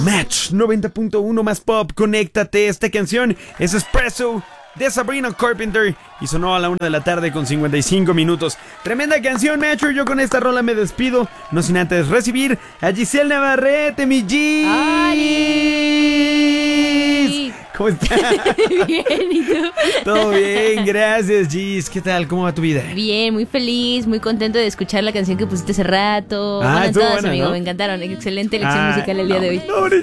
Match 90.1 más pop, conéctate. Esta canción es Espresso de Sabrina Carpenter y sonó a la 1 de la tarde con 55 minutos. Tremenda canción, Metro. Yo con esta rola me despido, no sin antes recibir a Giselle Navarrete, mi Gis. ¡Ay! ¿Cómo estás? Bien, ¿y tú? Todo bien, gracias, Gis. ¿Qué tal? ¿Cómo va tu vida? Bien, muy feliz, muy contento de escuchar la canción que pusiste hace rato. Estuvo todas, buena, amigo, ¿no? me encantaron. Excelente elección musical el día de hoy.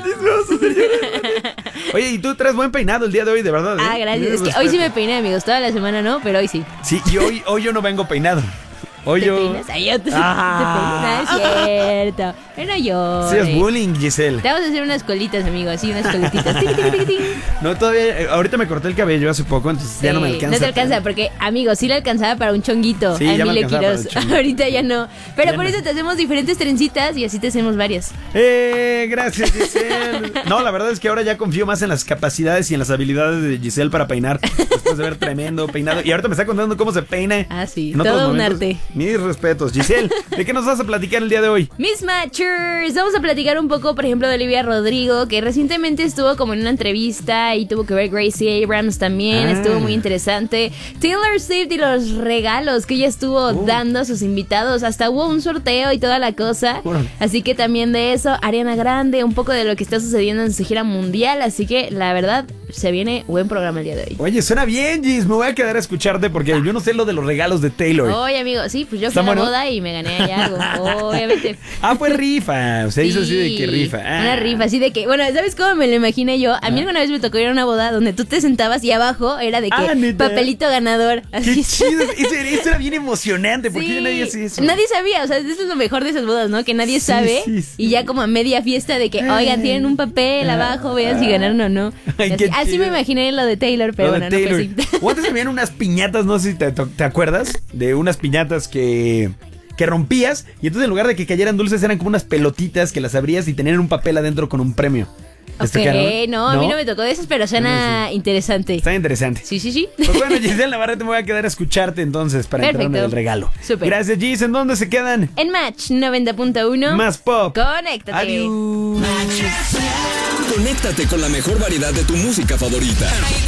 Oye, y tú traes buen peinado el día de hoy, de verdad. Gracias. Es que hoy sí me peiné, amigos. Toda la semana no, pero hoy sí. Sí, y hoy yo no vengo peinado. Hoy ¿Te yo... peinas? Ay, yo te peinas, es cierto. Bueno, yo. Sí, es bullying, Giselle. Te vamos a hacer unas colitas, amigo, así, unas colititas. Tic, tic, tic, tic. No, todavía, ahorita me corté el cabello hace poco, entonces ya no me alcanza. No te alcanza, porque, amigo, sí le alcanzaba para un chonguito. Sí, a ya me Emilio alcanzaba para Quiroz. un chonguito. Ahorita ya no. Pero Ya por no. eso te hacemos diferentes trencitas y así te hacemos varias. Gracias, Giselle. No, la verdad es que ahora ya confío más en las capacidades y en las habilidades de Giselle para peinar. Después de ver tremendo peinado. Y ahorita me está contando cómo se peina. Ah, sí, en otros todo un momentos. arte. Mis respetos. Giselle, ¿de qué nos vas a platicar el día de hoy? Miss Matchers, vamos a platicar un poco, por ejemplo, de Olivia Rodrigo, que recientemente estuvo como en una entrevista y tuvo que ver Gracie Abrams también, estuvo muy interesante. Taylor Swift y los regalos que ella estuvo dando a sus invitados, hasta hubo un sorteo y toda la cosa, así que también de eso, Ariana Grande, un poco de lo que está sucediendo en su gira mundial, así que la verdad, se viene buen programa el día de hoy. Oye, suena bien, Gis. Me voy a quedar a escucharte porque yo no sé lo de los regalos de Taylor. Oye, amigo, sí, pues yo fui a la bueno? boda y me gané allá algo, obviamente. Fue rifa. Se hizo así de que rifa. Una rifa, así de que, bueno, ¿sabes cómo me lo imaginé yo? A mí alguna vez me tocó ir a una boda donde tú te sentabas y abajo era de que ¿neta? papelito ganador. Qué Así. chido. Eso era bien emocionante. ¿Por qué Sí. nadie hace eso? Nadie sabía, o sea, eso es lo mejor de esas bodas, ¿no? Que nadie sabe. Sí. Y ya como a media fiesta de que, oigan, tienen un papel abajo, vean si ganaron o no. Ay, Y qué así chido. me imaginé lo de Taylor, pero Lo bueno, de no Taylor. fue así. O antes habían unas piñatas, no sé si te acuerdas, de unas piñatas que rompías y entonces en lugar de que cayeran dulces eran como unas pelotitas que las abrías y tenían un papel adentro con un premio. Ok, no, a mí no me tocó de esas, pero suena interesante. Está interesante. Sí, sí, sí. Pues bueno, Giselle Navarrete, me voy a quedar a escucharte entonces para Perfecto. enterarme del regalo. Súper. Gracias, Gis. ¿En dónde se quedan? En Match 90.1. Más pop. Conéctate. Adiós. Conéctate con la mejor variedad de tu música favorita.